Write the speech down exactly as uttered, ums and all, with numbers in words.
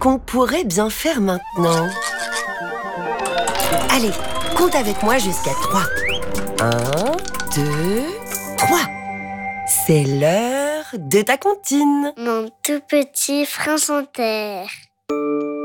qu'on pourrait bien faire maintenant? Allez, compte avec moi jusqu'à trois. Un, deux, trois. C'est l'heure de ta comptine. Mon tout petit prince en terre.